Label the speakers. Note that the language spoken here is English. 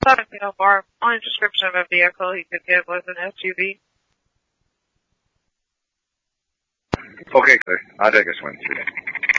Speaker 1: thought if our only description of a vehicle he could give was an SUV.
Speaker 2: Okay, Claire. I'll take a swim today.